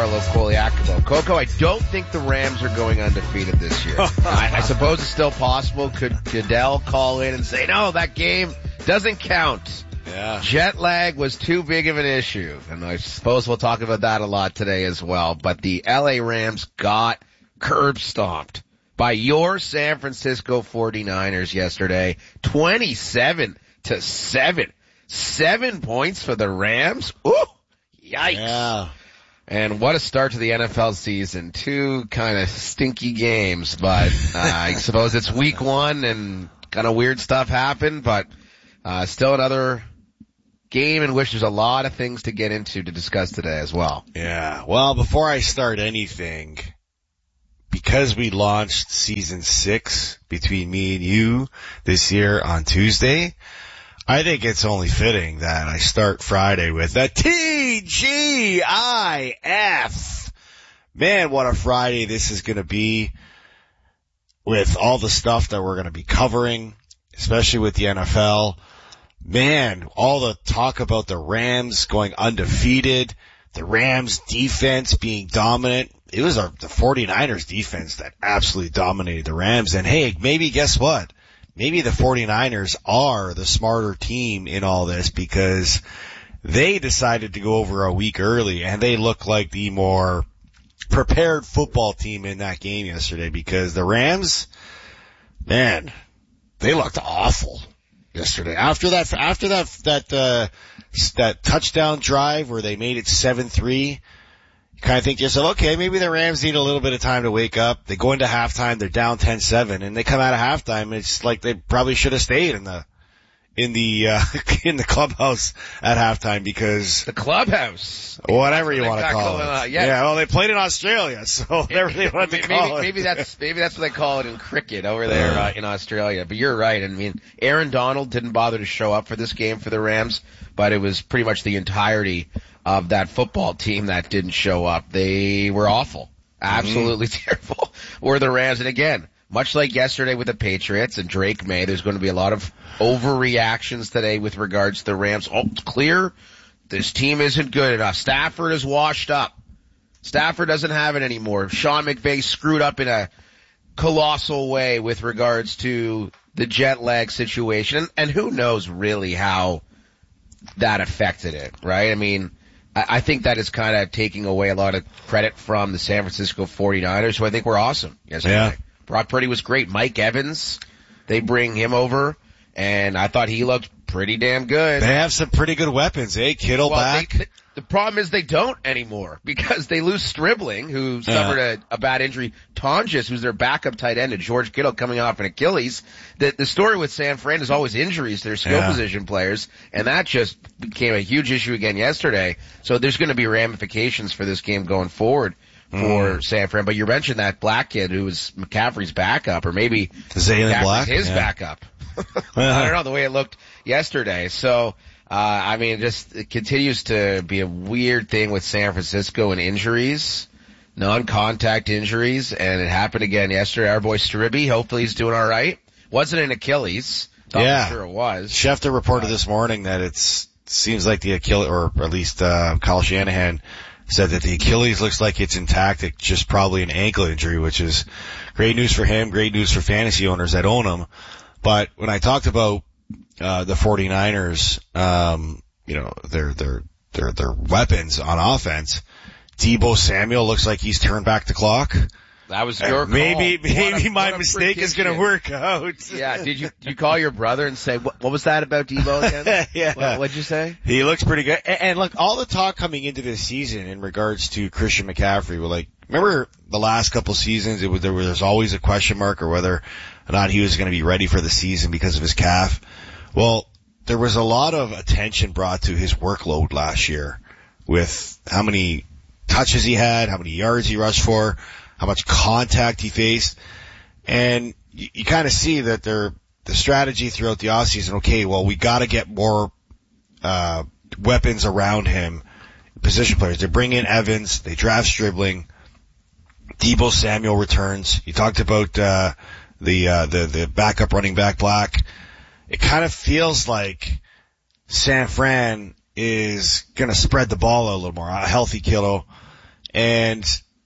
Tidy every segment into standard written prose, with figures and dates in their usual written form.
Carlo Colaiacovo. Coco, I don't think the Rams are going undefeated this year. I suppose it's still possible. Could Goodell call in and say, no, that game doesn't count? Yeah. Jet lag was too big of an issue. And I suppose we'll talk about that a lot today as well. But the LA Rams got curb stomped by your San Francisco 49ers yesterday. 27-7. 7 points for the Rams. Ooh, yikes. Yeah. And what a start to the NFL season. 2 kind of stinky games, but I suppose it's week 1 and kind of weird stuff happened, but still another game in which there's a lot of things to get into to discuss today as well. Yeah. Well, before I start anything, because we launched season 6 between me and you this year on Tuesday, I think it's only fitting that I start Friday with a TGIF. Man, what a Friday this is going to be with all the stuff that we're going to be covering, especially with the NFL. Man, all the talk about the Rams going undefeated, the Rams defense being dominant. It was the 49ers defense that absolutely dominated the Rams. And hey, maybe guess what? Maybe the 49ers are the smarter team in all this because they decided to go over a week early and they look like the more prepared football team in that game yesterday because the Rams, man, they looked awful yesterday. After that touchdown drive where they made it 7-3, you kind of think to yourself, okay, maybe the Rams need a little bit of time to wake up. They go into halftime, they're down 10-7, and they come out of halftime. It's like they probably should have stayed in the clubhouse at halftime because the clubhouse, whatever you want to call it. Yeah, well, they played in Australia, so whatever they want to call it. Maybe that's what they call it in cricket over there in Australia. But you're right. I mean, Aaron Donald didn't bother to show up for this game for the Rams, but it was pretty much the entirety of that football team that didn't show up. They were awful. Absolutely terrible were the Rams. And again, much like yesterday with the Patriots and Drake May, there's going to be a lot of overreactions today with regards to the Rams. Oh, it's clear this team isn't good enough. Stafford is washed up. Stafford doesn't have it anymore. Sean McVay screwed up in a colossal way with regards to the jet lag situation. And who knows really how that affected it, right? I mean, I think that is kind of taking away a lot of credit from the San Francisco 49ers, who I think were awesome yesterday. Yeah. Brock Purdy was great. Mike Evans, they bring him over, and I thought he looked pretty damn good. They have some pretty good weapons, eh? Kittle back. The problem is they don't anymore because they lose Stribling, who suffered a bad injury. Tonjes, who's their backup tight end, and George Kittle coming off an Achilles. The story with San Fran is always injuries to their skill position players, and that just became a huge issue again yesterday. So there's going to be ramifications for this game going forward for San Fran. But you mentioned that black kid who was McCaffrey's backup, or maybe Zaylin Black, his backup. I don't know, the way it looked yesterday. So, I mean, it continues to be a weird thing with San Francisco and injuries, non-contact injuries, and it happened again yesterday. Our boy Stribby, hopefully he's doing all right. Wasn't an Achilles. I'm sure it was. Schefter reported this morning that seems like the Achilles, or at least Kyle Shanahan said that the Achilles looks like it's intact. It's just probably an ankle injury, which is great news for him, great news for fantasy owners that own him. But when I talked about the 49ers, their weapons on offense, Deebo Samuel looks like he's turned back the clock. That was your call. Maybe my mistake is going to work out. Yeah. Did you call your brother and say, what was that about Deebo again? Yeah. What'd you say? He looks pretty good. And look, all the talk coming into this season in regards to Christian McCaffrey were like, remember the last couple seasons, there was always a question mark or whether or not he was going to be ready for the season because of his calf. Well, there was a lot of attention brought to his workload last year with how many touches he had, how many yards he rushed for, how much contact he faced. And you kind of see that the strategy throughout the offseason, okay, well, we got to get more weapons around him, position players. They bring in Evans, they draft Stribling, Deebo Samuel returns. You talked about the backup running back Black. It kind of feels like San Fran is going to spread the ball out a little more. A healthy Kittle. And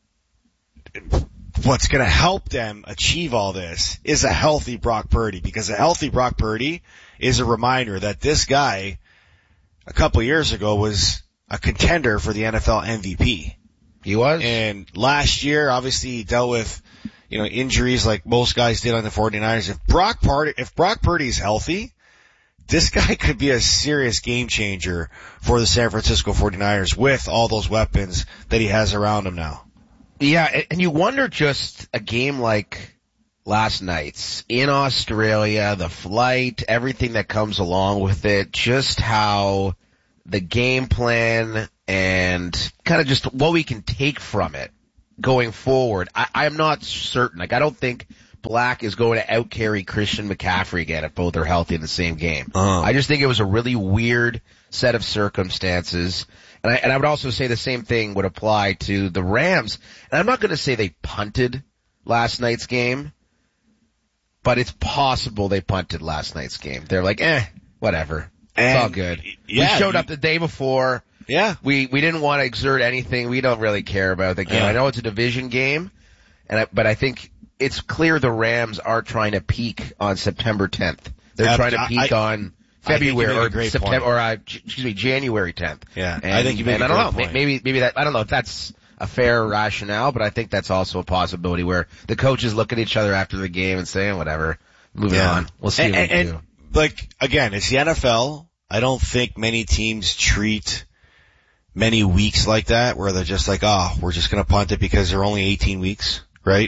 what's going to help them achieve all this is a healthy Brock Purdy, because a healthy Brock Purdy is a reminder that this guy a couple years ago was a contender for the NFL MVP. He was. And last year, obviously, he dealt with, injuries like most guys did on the 49ers. If Brock Purdy's healthy, this guy could be a serious game changer for the San Francisco 49ers with all those weapons that he has around him now. Yeah, and you wonder, just a game like last night's in Australia, the flight, everything that comes along with it, just how the game plan and kind of just what we can take from it going forward. I'm not certain. I don't think Black is going to out-carry Christian McCaffrey again if both are healthy in the same game. I just think it was a really weird set of circumstances. And I would also say the same thing would apply to the Rams. And I'm not going to say they punted last night's game, but it's possible they punted last night's game. They're like, whatever. It's all good. Yeah, we showed up the day before. Yeah. We didn't want to exert anything. We don't really care about the game. I know it's a division game, but I think it's clear the Rams are trying to peak on September 10th. They're trying to peak on February or September, or January 10th. Yeah, I think you made a great point. Maybe that, I don't know if that's a fair rationale, but I think that's also a possibility where the coaches look at each other after the game and say, whatever, moving on. We'll see what we do. Like, again, it's the NFL. I don't think many teams treat many weeks like that where they're just like, we're just going to punt it because they're only 18 weeks, right?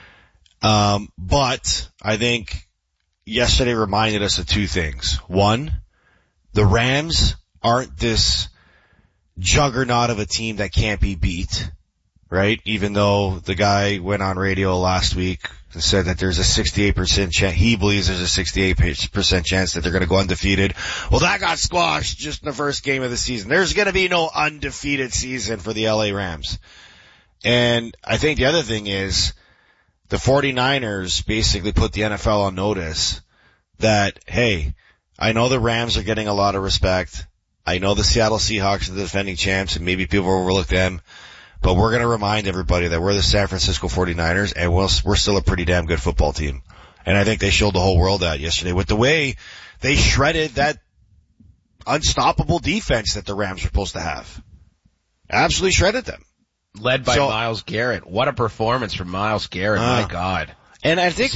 But I think yesterday reminded us of two things. One, the Rams aren't this juggernaut of a team that can't be beat, right? Even though the guy went on radio last week and said that there's a 68% chance, he believes there's a 68% chance that they're going to go undefeated. Well, that got squashed just in the first game of the season. There's going to be no undefeated season for the LA Rams. And I think the other thing is, the 49ers basically put the NFL on notice that, hey, I know the Rams are getting a lot of respect. I know the Seattle Seahawks are the defending champs and maybe people overlook them, but we're going to remind everybody that we're the San Francisco 49ers and we're still a pretty damn good football team. And I think they showed the whole world that yesterday with the way they shredded that unstoppable defense that the Rams were supposed to have. Absolutely shredded them. Led by Myles Garrett. What a performance from Myles Garrett. My God. And I think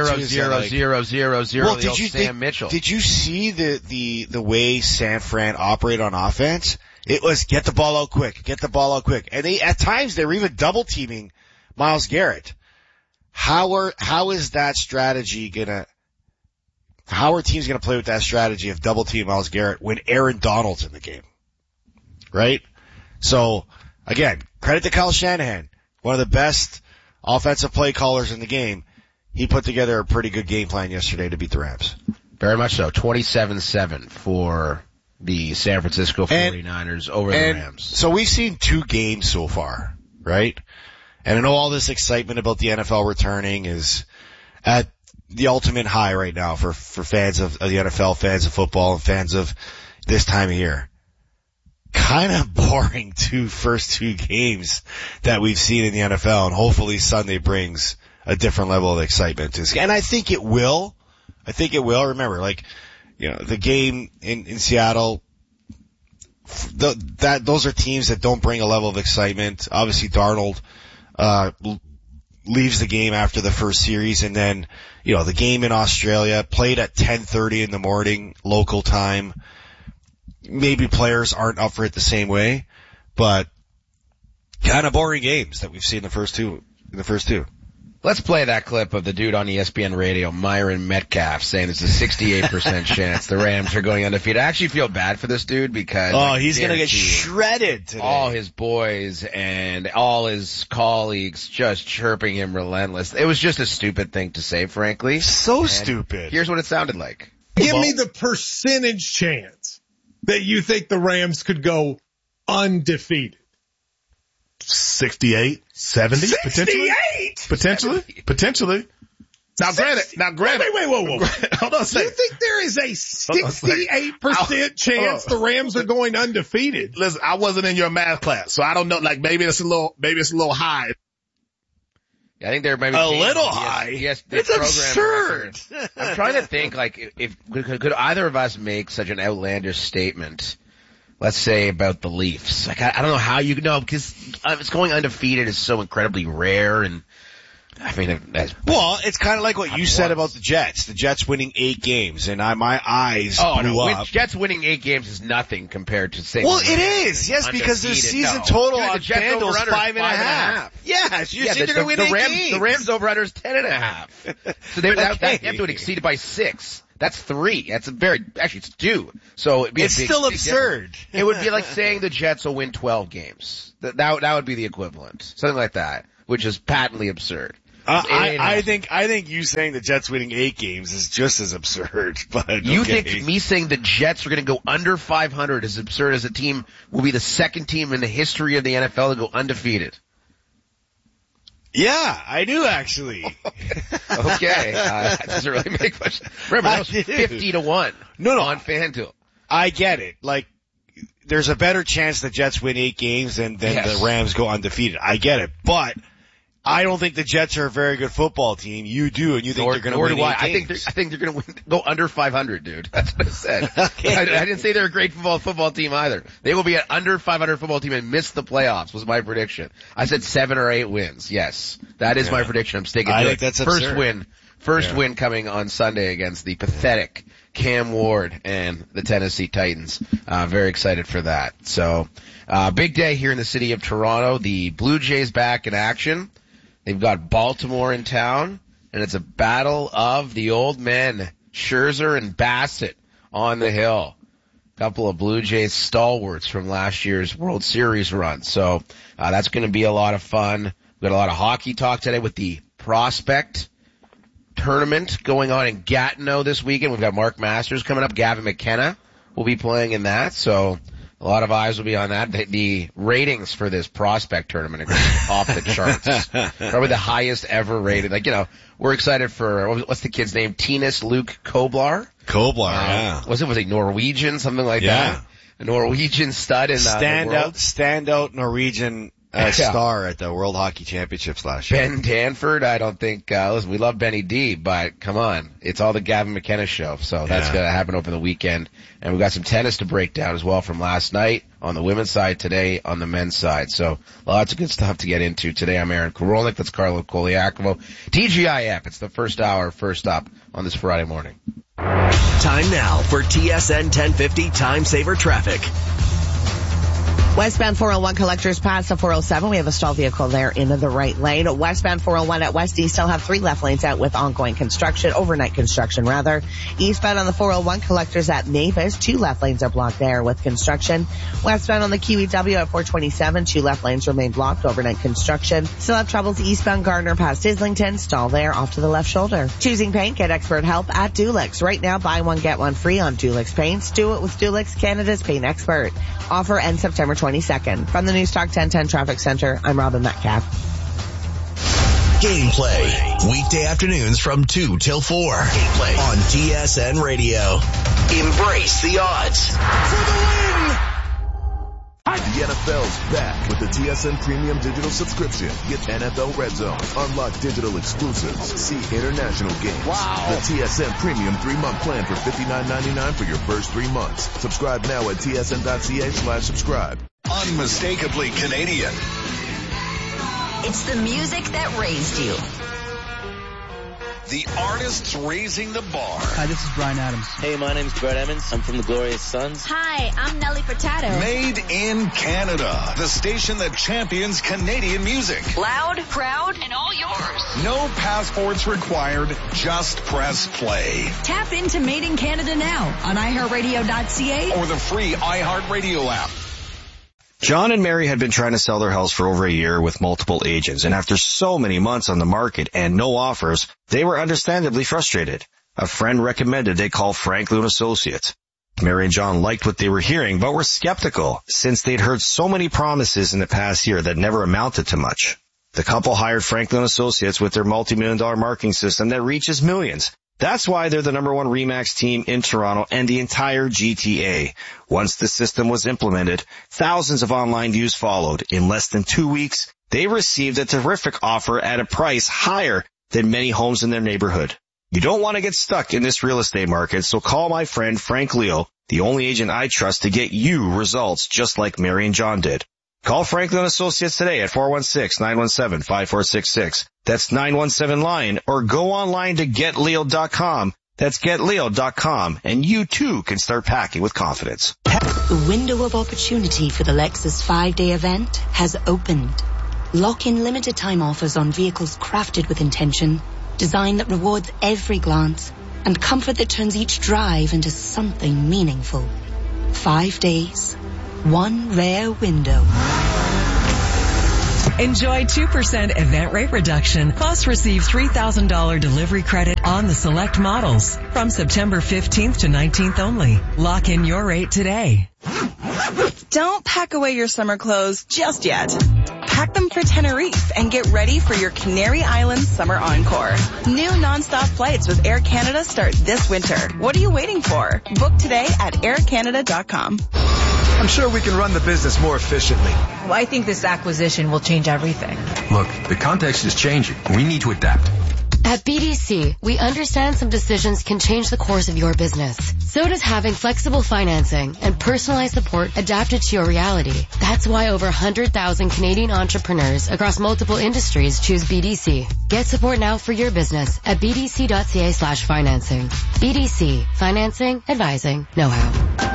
0-0-0-0-0-0 Sam Mitchell. Did you see the way San Fran operated on offense? It was get the ball out quick. And at times they were even double teaming Myles Garrett. How are teams gonna play with that strategy of double team Myles Garrett when Aaron Donald's in the game? Right? So, again, credit to Kyle Shanahan, one of the best offensive play callers in the game. He put together a pretty good game plan yesterday to beat the Rams. Very much so. 27-7 for the San Francisco 49ers over the Rams. So we've seen two games so far, right? And I know all this excitement about the NFL returning is at the ultimate high right now for fans of the NFL, fans of football, and fans of this time of year. Kind of boring first two games that we've seen in the NFL, and hopefully Sunday brings a different level of excitement. And I think it will. Remember, the game in Seattle, those are teams that don't bring a level of excitement. Obviously, Darnold leaves the game after the first series, and then, the game in Australia played at 10:30 in the morning local time. Maybe players aren't up for it the same way, but kind of boring games that we've seen in the first two. Let's play that clip of the dude on ESPN radio, Myron Metcalf, saying there's a 68% chance the Rams are going undefeated. I actually feel bad for this dude because he's going to get shredded today. All his boys and all his colleagues just chirping him relentless. It was just a stupid thing to say, frankly. So stupid. Here's what it sounded like. Give me the percentage chance that you think the Rams could go undefeated. 68, 70, 68? potentially. Now, granted. Wait, whoa. Hold on a second. You think there is a 68% chance the Rams are going undefeated? Listen, I wasn't in your math class, so I don't know. Like, maybe it's a little high. Yeah, I think they're maybe a little high. Yes, it's absurd. I'm trying to think, like, if could either of us make such an outlandish statement, let's say, about the Leafs? Like, I don't know how you know, because it's going undefeated is so incredibly rare, and I mean, well, it's kind of like what you said about the Jets. The Jets winning 8 games, and my eyes blew up. Jets winning 8 games is nothing compared to saying. Well, it is, yes, because their season total on FanDuel is 5.5. Yes, you're going to win 8 games. The Rams over-under is 10.5. So they have to exceed it by 6. That's 3. Actually it's 2. So it'd be it's still absurd. It would be like saying the Jets will win 12 games. That would be the equivalent. Something like that, which is patently absurd. I think you saying the Jets winning 8 games is just as absurd, but you think me saying the Jets are going to go under 500 is absurd as a team will be the second team in the history of the NFL to go undefeated? Yeah, I do actually. Okay, that doesn't really make much. Remember, that was 50-1. No, on FanDuel. I get it. Like, there's a better chance the Jets win 8 games than the Rams go undefeated. I get it, but I don't think the Jets are a very good football team. You do, and you think they're going to win 8 games. I think they're going to go under 500, dude. That's what I said. Okay. I didn't say they're a great football team either. They will be an under 500 football team and miss the playoffs was my prediction. I said 7 or 8 wins. Yes, that is my prediction. I'm sticking to it. I think that's absurd. First win coming on Sunday against the pathetic Cam Ward and the Tennessee Titans. Very excited for that. So, big day here in the city of Toronto. The Blue Jays back in action. They've got Baltimore in town, and it's a battle of the old men, Scherzer and Bassett on the hill. A couple of Blue Jays stalwarts from last year's World Series run. So, that's going to be a lot of fun. We've got a lot of hockey talk today with the Prospect Tournament going on in Gatineau this weekend. We've got Mark Masters coming up. Gavin McKenna will be playing in that. So, a lot of eyes will be on that. The ratings for this Prospect Tournament are going to be off the charts. Probably the highest ever rated. Like, we're excited for, what's the kid's name? Tinas Luke Koblar? Yeah. Was it Norwegian? Something like that? A Norwegian stud in the world? Standout Norwegian star at the World Hockey Championships last year. Ben Danford, I don't think, listen, we love Benny D, but come on. It's all the Gavin McKenna show. So that's going to happen over the weekend. And we've got some tennis to break down as well from last night on the women's side, today on the men's side. So lots of good stuff to get into. Today I'm Aaron Korolnik. That's Carlo Koliakovo. TGIF. It's the first hour, first up on this Friday morning. Time now for TSN 1050 Time Saver Traffic. Westbound 401 Collectors Pass to 407. We have a stalled vehicle there in the right lane. Westbound 401 at West East still have 3 left lanes out with ongoing construction, overnight construction rather. Eastbound on the 401 Collectors at Mavis, 2 left lanes are blocked there with construction. Westbound on the QEW at 427, 2 left lanes remain blocked, overnight construction. Still have troubles eastbound Gardner past Islington, stall there off to the left shoulder. Choosing paint, get expert help at Dulux. Right now, buy one, get one free on Dulux paints. Do it with Dulux, Canada's paint expert. Offer ends September 22nd. From the Newstalk 1010 Traffic Center, I'm Robin Metcalf. Gameplay. Weekday afternoons from 2 till 4. Gameplay on TSN Radio. Embrace the odds. For the win! The NFL's back with the TSN Premium Digital subscription. Get NFL Red Zone, unlock digital exclusives, see international games. Wow. The TSN Premium 3-month plan for $59.99 for your first 3 months. Subscribe now at tsn.ca/subscribe. Unmistakably Canadian. It's the music that raised you. The artists raising the bar. Hi, this is Bryan Adams. Hey, my name's Brett Emmons. I'm from the Glorious Sons. Hi, I'm Nelly Furtado. Made in Canada. The station that champions Canadian music. Loud, proud, and all yours. No passports required. Just press play. Tap into Made in Canada now on iHeartRadio.ca or the free iHeartRadio app. John and Mary had been trying to sell their house for over a year with multiple agents, and after so many months on the market and no offers, they were understandably frustrated. A friend recommended they call Franklin Associates. Mary and John liked what they were hearing, but were skeptical since they'd heard so many promises in the past year that never amounted to much. The couple hired Franklin Associates with their multi-million-dollar marketing system that reaches millions. That's why they're the number one RE/MAX team in Toronto and the entire GTA. Once the system was implemented, thousands of online views followed. In less than 2 weeks, they received a terrific offer at a price higher than many homes in their neighborhood. You don't want to get stuck in this real estate market, so call my friend Frank Leo, the only agent I trust to get you results just like Mary and John did. Call Franklin Associates today at 416-917-5466. That's 917-LION, or go online to getleo.com. That's getleo.com, and you too can start packing with confidence. The window of opportunity for the Lexus 5-day event has opened. Lock in limited time offers on vehicles crafted with intention, design that rewards every glance, and comfort that turns each drive into something meaningful. 5 days. One rare window. Enjoy 2% event rate reduction, plus receive $3,000 delivery credit on the select models from September 15th to 19th only. Lock in your rate today. Don't pack away your summer clothes just yet. Pack them for Tenerife and get ready for your Canary Islands Summer Encore. New nonstop flights with Air Canada start this winter. What are you waiting for? Book today at aircanada.com. I'm sure we can run the business more efficiently. Well, I think this acquisition will change everything. Look, the context is changing. We need to adapt. At BDC, we understand some decisions can change the course of your business. So does having flexible financing and personalized support adapted to your reality. That's why over 100,000 Canadian entrepreneurs across multiple industries choose BDC. Get support now for your business at bdc.ca/financing. BDC. Financing, advising, know-how.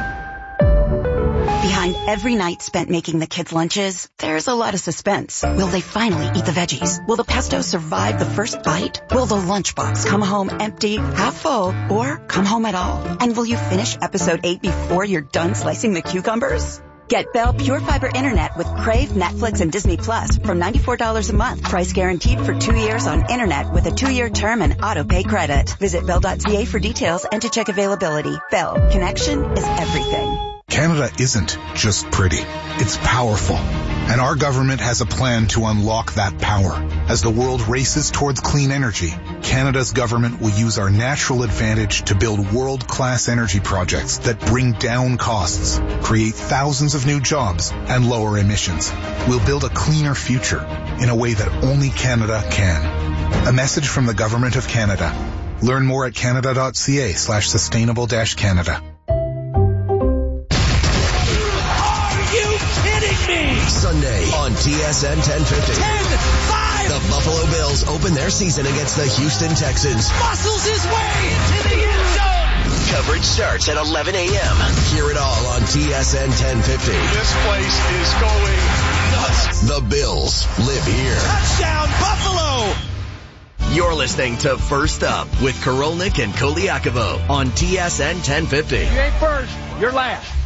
Behind every night spent making the kids' lunches, there's a lot of suspense. Will they finally eat the veggies? Will the pesto survive the first bite? Will the lunchbox come home empty, half full, or come home at all? And will you finish episode 8 before you're done slicing the cucumbers? Get Bell Pure Fiber Internet with Crave, Netflix, and Disney Plus from $94 a month. Price guaranteed for 2 years on internet with a 2-year term and auto-pay credit. Visit Bell.ca for details and to check availability. Bell. Connection is everything. Canada isn't just pretty. It's powerful. And our government has a plan to unlock that power. As the world races towards clean energy, Canada's government will use our natural advantage to build world-class energy projects that bring down costs, create thousands of new jobs, and lower emissions. We'll build a cleaner future in a way that only Canada can. A message from the Government of Canada. Learn more at canada.ca/sustainable-Canada. Sunday on TSN 1050. 10-5! The Buffalo Bills open their season against the Houston Texans. Muscles his way into the end zone. Coverage starts at 11 a.m. Hear it all on TSN 1050. This place is going nuts. The Bills live here. Touchdown, Buffalo! You're listening to First Up with Korolnik and Koliakovo on TSN 1050. You ain't first, you're last.